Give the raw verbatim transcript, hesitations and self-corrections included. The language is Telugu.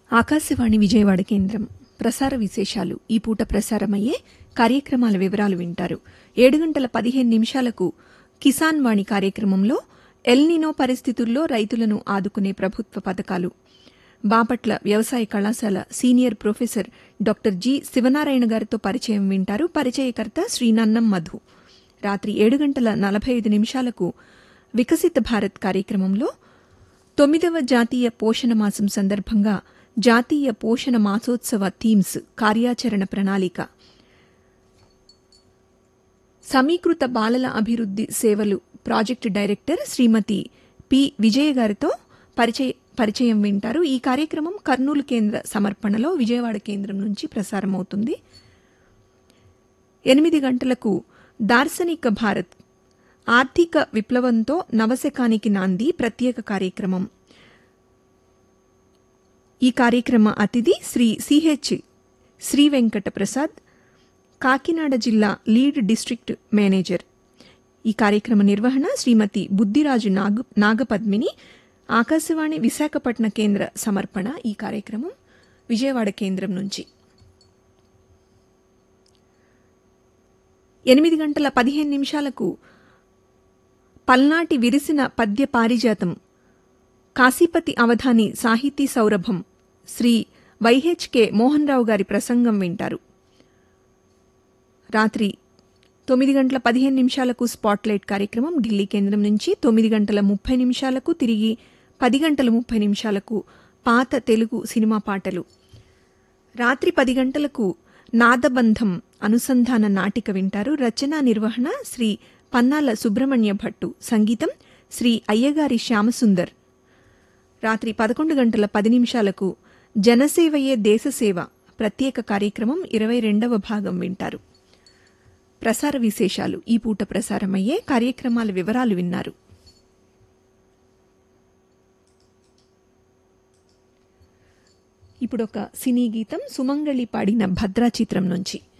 ఆకాశవాణి విజయవాడ కేంద్రం ప్రసార విశేషాలు. ఈ పూట ప్రసారమయ్యే కార్యక్రమాల వివరాలు వింటారు. ఏడు గంటల పదిహేను నిమిషాలకు కిసాన్ వాణి కార్యక్రమంలో ఎల్నినో పరిస్థితుల్లో రైతులను ఆదుకునే ప్రభుత్వ పథకాలు, బాపట్ల వ్యవసాయ కళాశాల senior professor doctor G Sivanarayana గారితో పరిచయం వింటారు. పరిచయకర్త శ్రీనన్నం మధు. రాత్రి ఏడు గంటల నలభై ఐదు నిమిషాలకు వికసిత భారత్ కార్యక్రమంలో తొమ్మిదవ జాతీయ పోషణ మాసం సందర్భంగా జాతీయ పోషణ మాసోత్సవ థీమ్స్ కార్యాచరణ ప్రణాళిక, సమీకృత బాలల అభివృద్ది సేవలు ప్రాజెక్టు డైరెక్టర్ శ్రీమతి పి విజయ గారితో పరిచయ పరిచయం వింటారు. ఈ కార్యక్రమం కర్నూలు కేంద్ర సమర్పణలో విజయవాడ కేంద్రం నుంచి ప్రసారమవుతుంది. ఎనిమిది గంటలకు దార్శనిక భారత్ ఆర్థిక విప్లవంతో నవశకానికి నాంది ప్రత్యేక కార్యక్రమం. ఈ కార్యక్రమ అతిథి శ్రీ సిహెచ్ శ్రీ వెంకట ప్రసాద్, కాకినాడ జిల్లా లీడ్ డిస్ట్రిక్ట్ మేనేజర్. ఈ కార్యక్రమ నిర్వహణ శ్రీమతి బుద్దిరాజు నాగ నాగపద్మిని. ఆకాశవాణి విశాఖపట్న కేంద్ర సమర్పణ. ఈ కార్యక్రమం విజయవాడ కేంద్రం నుంచి. ఎనిమిది గంటల పదిహేను నిమిషాలకు పల్నాటి విరిసిన పద్య పారిజాతం కాశీపతి అవధాని సాహితీ సౌరభం శ్రీ వైహెచ్కే మోహన్ రావు గారి ప్రసంగం వింటారు. రాత్రి తొమ్మిది గంటల పదిహేను నిమిషాలకు స్పాట్లైట్ కార్యక్రమం ఢిల్లీ కేంద్రం నుంచి. తొమ్మిది గంటల ముప్పై నిమిషాలకు తిరిగి పది గంటల ముప్పై నిమిషాలకు పాత తెలుగు సినిమా పాటలు. రాత్రి పది గంటలకు నాదబంధం అనుసంధాన నాటిక వింటారు. రచనా నిర్వహణ శ్రీ పన్నాల సుబ్రహ్మణ్య భట్టు. సంగీతం శ్రీ అయ్యగారి శ్యామసుందర్. రాత్రి పదకొండు గంటల పది నిమిషాలకు జనసేవయే దేశసేవ ప్రత్యేక కార్యక్రమం ఇరవై రెండవ భాగం వింటారు. ప్రసార విశేషాలు. ఈ పూట ప్రసారమయ్యే కార్యక్రమాల వివరాలు విన్నారు. ఇప్పుడొక సినీ గీతం సుమంగళి పాడిన భద్రా చిత్రం నుంచి.